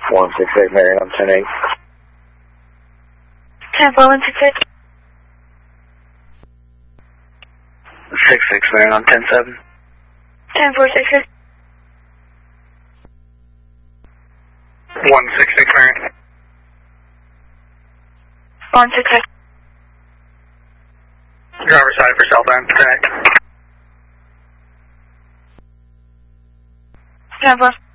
168 Marion on 10-8. 10-4-168. 66 Marion on 10-7. 10-4-66. 166 Marion. 166. Driver's side for southbound, 10-8. 10-4.